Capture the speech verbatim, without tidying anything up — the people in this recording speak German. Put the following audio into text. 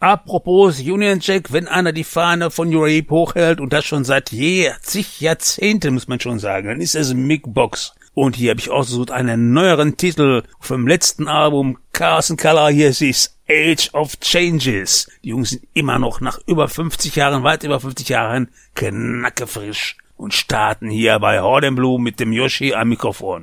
Apropos Union Jack, wenn einer die Fahne von New Rape hochhält und das schon seit je, zig Jahrzehnten, muss man schon sagen, dann ist es Mick Box. Und hier habe ich ausgesucht einen neueren Titel vom letzten Album Chaos and Color. Hier ist es Age of Changes. Die Jungs sind immer noch nach über fünfzig Jahren, weit über fünfzig Jahren, knackefrisch und starten hier bei Horde and Blue mit dem Yoshi am Mikrofon.